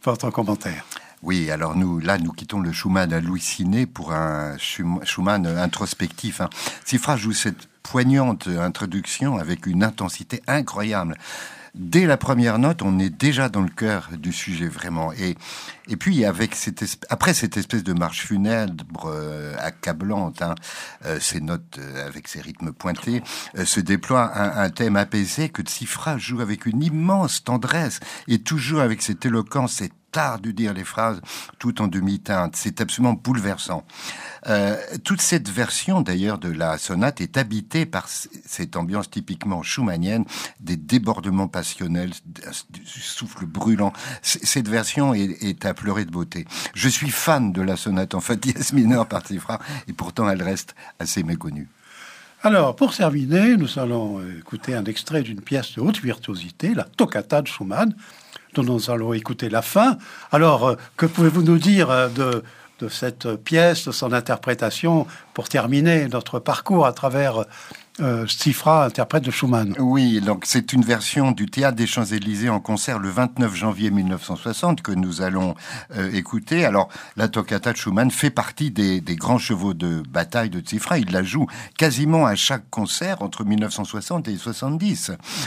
votre commentaire. Oui, alors nous quittons le Schumann halluciné pour un Schumann introspectif. Cifra joue cette poignante introduction avec une intensité incroyable. Dès la première note, on est déjà dans le cœur du sujet, vraiment. Et puis, après cette espèce de marche funèbre accablante, ces notes avec ces rythmes pointés, se déploie un thème apaisé que Cifra joue avec une immense tendresse et toujours avec cette éloquence, cette art de dire les phrases tout en demi-teinte. C'est absolument bouleversant. Toute cette version d'ailleurs de la sonate est habitée par cette ambiance typiquement schumannienne, des débordements passionnels, du souffle brûlant. Cette version est à pleurer de beauté. Je suis fan de la sonate en fa dièse mineur par Cifra et pourtant elle reste assez méconnue. Alors, pour terminer, nous allons écouter un extrait d'une pièce de haute virtuosité, la Toccata de Schumann, dont nous allons écouter la fin. Alors, que pouvez-vous nous dire de cette pièce, de son interprétation, pour terminer notre parcours à travers Cifra, interprète de Schumann? Oui, donc c'est une version du Théâtre des Champs-Élysées en concert le 29 janvier 1960 que nous allons écouter. Alors, la Toccata de Schumann fait partie des grands chevaux de bataille de Cifra. Il la joue quasiment à chaque concert entre 1960 et 70.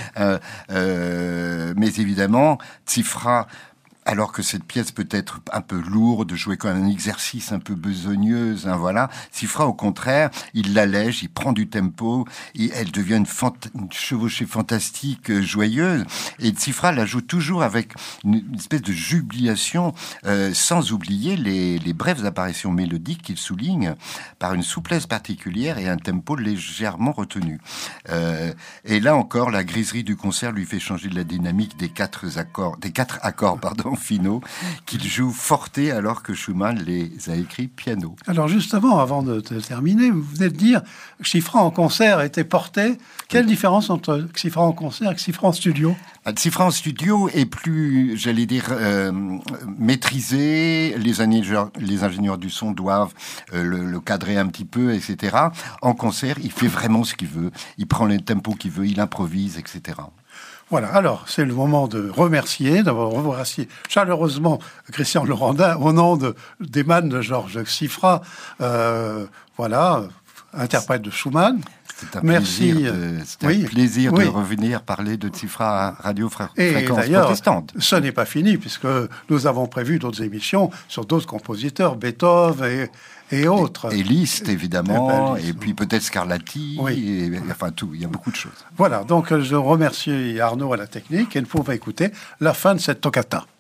Mais évidemment, Cifra, alors que cette pièce peut être un peu lourde, jouée comme un exercice un peu besogneuse, voilà. Cifra, au contraire, il l'allège, il prend du tempo, et elle devient une chevauchée fantastique, joyeuse. Et Cifra la joue toujours avec une espèce de jubilation, sans oublier les brèves apparitions mélodiques qu'il souligne par une souplesse particulière et un tempo légèrement retenu. Et là encore, la griserie du concert lui fait changer de la dynamique des quatre accords, finaux qu'il joue forte alors que Schumann les a écrits piano. Alors justement, avant de terminer, vous venez de dire que Cifra en concert était porté. Quelle différence entre Cifra en concert et Cifra en studio? Cifra en studio est plus, j'allais dire, maîtrisé. Les ingénieurs du son doivent le cadrer un petit peu, etc. En concert, il fait vraiment ce qu'il veut. Il prend les tempos qu'il veut, il improvise, etc. Voilà, alors c'est le moment de d'avoir remercié chaleureusement Christian Laurendin au nom d'Eman de Georges Cifra, interprète de Schumann. C'est un plaisir de revenir parler de Cifra à Radio Fréquence Protestante. Ce n'est pas fini, puisque nous avons prévu d'autres émissions sur d'autres compositeurs, Beethoven et autres. Et Liszt, évidemment, et puis peut-être Scarlatti, tout, il y a beaucoup de choses. Voilà, donc je remercie Arnaud à la technique, et nous pouvons écouter la fin de cette toccata.